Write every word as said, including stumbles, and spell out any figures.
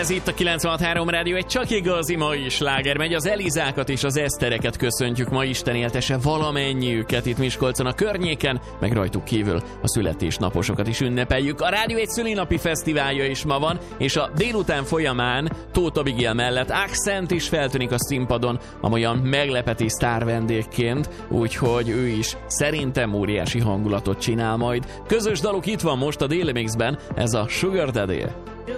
Ez itt a kilencvenhat három Rádió, egy csak igazi mai sláger megy. Az Elizákat és az Esztereket köszöntjük ma, Isten éltese valamennyiüket itt Miskolcon, a környéken, meg rajtuk kívül a születésnaposokat is ünnepeljük. A Rádió egy szülinapi fesztiválja is ma van, és a délután folyamán Tóth Abigail mellett Accent is feltűnik a színpadon, amolyan meglepetés sztár vendégként, úgyhogy ő is szerintem óriási hangulatot csinál majd. Közös daluk itt van most a Daily Mixben, ez a Sugar Daddy.